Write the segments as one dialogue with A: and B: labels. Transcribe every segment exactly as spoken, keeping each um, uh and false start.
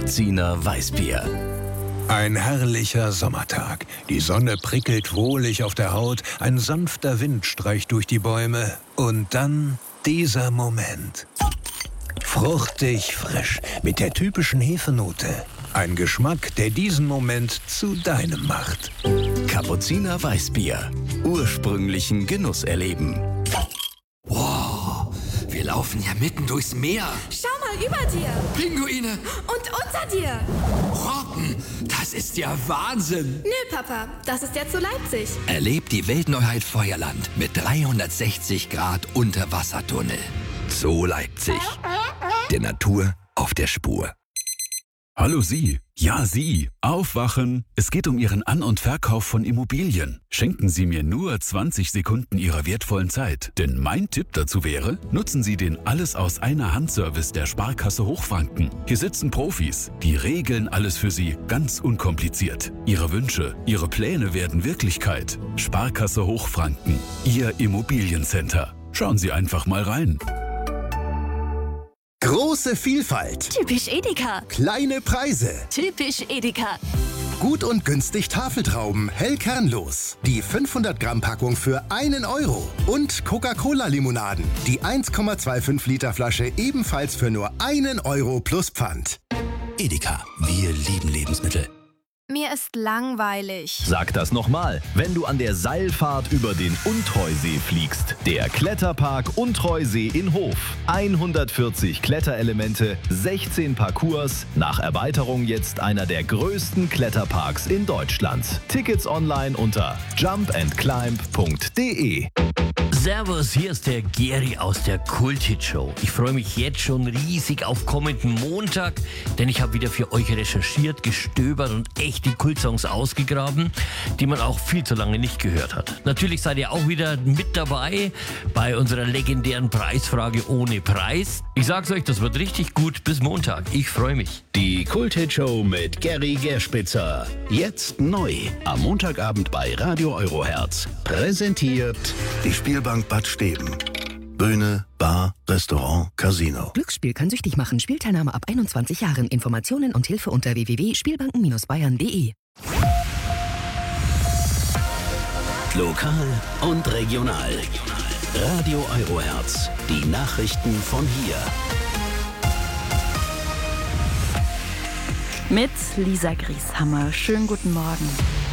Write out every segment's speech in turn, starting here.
A: Kapuziner Weißbier.
B: Ein herrlicher Sommertag. Die Sonne prickelt wohlig auf der Haut, ein sanfter Wind streicht durch die Bäume und dann dieser Moment. Fruchtig frisch, mit der typischen Hefenote. Ein Geschmack, der diesen Moment zu deinem macht.
A: Kapuziner Weißbier. Ursprünglichen Genuss erleben.
C: Wow, wir laufen ja mitten durchs Meer.
D: Schau mal über dir.
C: Pinguine.
D: Und unter dir.
C: Robben, das ist ja Wahnsinn.
D: Nö, Papa, das ist ja zu Leipzig.
C: Erlebt die Weltneuheit Feuerland mit dreihundertsechzig Grad Unterwassertunnel. Zoo Leipzig. Der Natur auf der Spur.
E: Hallo Sie. Ja, Sie. Aufwachen. Es geht um Ihren An- und Verkauf von Immobilien. Schenken Sie mir nur zwanzig Sekunden Ihrer wertvollen Zeit. Denn mein Tipp dazu wäre, nutzen Sie den Alles-aus-einer-Hand-Service der Sparkasse Hochfranken. Hier sitzen Profis. Die regeln alles für Sie ganz unkompliziert. Ihre Wünsche, Ihre Pläne werden Wirklichkeit. Sparkasse Hochfranken. Ihr Immobiliencenter. Schauen Sie einfach mal rein.
F: Große Vielfalt.
G: Typisch Edeka.
F: Kleine Preise.
G: Typisch Edeka.
F: Gut und günstig Tafeltrauben, hell kernlos. Die fünfhundert Gramm Packung für einen Euro. Und Coca-Cola-Limonaden. Die eins Komma fünfundzwanzig Liter Flasche ebenfalls für nur einen Euro plus Pfand.
A: Edeka. Wir lieben Lebensmittel.
H: Mir ist langweilig.
I: Sag das nochmal. Wenn du an der Seilfahrt über den Untreusee fliegst. Der Kletterpark Untreusee in Hof. hundertvierzig Kletterelemente, sechzehn Parcours. Nach Erweiterung jetzt einer der größten Kletterparks in Deutschland. Tickets online unter jump and climb punkt de.
J: Servus, hier ist der Geri aus der Kult-Hit-Show. Ich freue mich jetzt schon riesig auf kommenden Montag, denn ich habe wieder für euch recherchiert, gestöbert und echte Kultsongs ausgegraben, die man auch viel zu lange nicht gehört hat. Natürlich seid ihr auch wieder mit dabei bei unserer legendären Preisfrage ohne Preis. Ich sag's euch, das wird richtig gut. Bis Montag. Ich freue mich.
A: Die Kult-Hit-Show mit Geri Gerspitzer. Jetzt neu. Am Montagabend bei Radio Euroherz. Präsentiert die Spielbank Bad Steben. Bühne, Bar, Restaurant, Casino.
K: Glücksspiel kann süchtig machen. Spielteilnahme ab einundzwanzig Jahren. Informationen und Hilfe unter w w w punkt spielbanken Bindestrich bayern punkt de.
A: Lokal und regional. Radio Euroherz. Die Nachrichten von hier.
L: Mit Lisa Grieshammer. Schönen guten Morgen.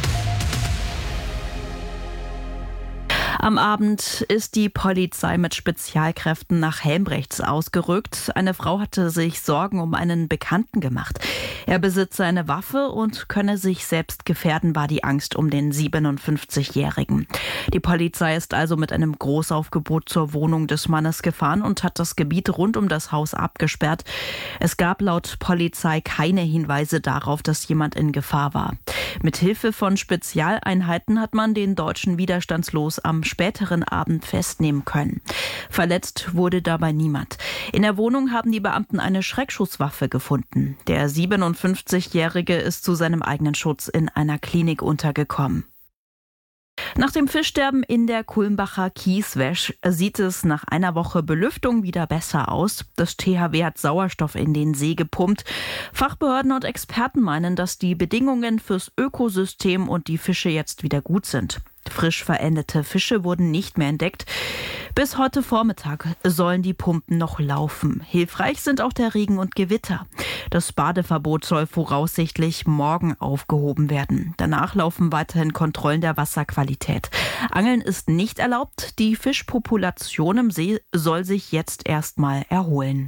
L: Am Abend ist die Polizei mit Spezialkräften nach Helmbrechts ausgerückt. Eine Frau hatte sich Sorgen um einen Bekannten gemacht. Er besitze eine Waffe und könne sich selbst gefährden, war die Angst um den siebenundfünfzigjährigen. Die Polizei ist also mit einem Großaufgebot zur Wohnung des Mannes gefahren und hat das Gebiet rund um das Haus abgesperrt. Es gab laut Polizei keine Hinweise darauf, dass jemand in Gefahr war. Mit Hilfe von Spezialeinheiten hat man den Deutschen widerstandslos am späteren Abend festnehmen können. Verletzt wurde dabei niemand. In der Wohnung haben die Beamten eine Schreckschusswaffe gefunden. Der siebenundfünfzigjährige ist zu seinem eigenen Schutz in einer Klinik untergekommen. Nach dem Fischsterben in der Kulmbacher Kieswäsch sieht es nach einer Woche Belüftung wieder besser aus. Das T H W hat Sauerstoff in den See gepumpt. Fachbehörden und Experten meinen, dass die Bedingungen fürs Ökosystem und die Fische jetzt wieder gut sind. Frisch verendete Fische wurden nicht mehr entdeckt. Bis heute Vormittag sollen die Pumpen noch laufen. Hilfreich sind auch der Regen und Gewitter. Das Badeverbot soll voraussichtlich morgen aufgehoben werden. Danach laufen weiterhin Kontrollen der Wasserqualität. Angeln ist nicht erlaubt. Die Fischpopulation im See soll sich jetzt erstmal erholen.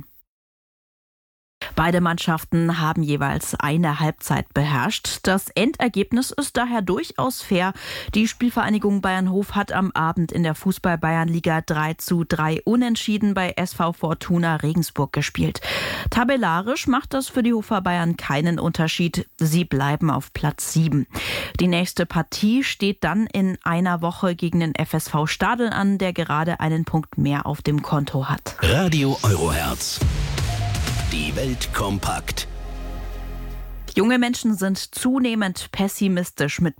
L: Beide Mannschaften haben jeweils eine Halbzeit beherrscht. Das Endergebnis ist daher durchaus fair. Die Spielvereinigung Bayernhof hat am Abend in der Fußball-Bayernliga drei zu drei unentschieden bei S V Fortuna Regensburg gespielt. Tabellarisch macht das für die Hofer Bayern keinen Unterschied. Sie bleiben auf Platz sieben. Die nächste Partie steht dann in einer Woche gegen den F S V Stadl an, der gerade einen Punkt mehr auf dem Konto hat.
A: Radio Euroherz. Die Welt kompakt.
L: Junge Menschen sind zunehmend pessimistisch mit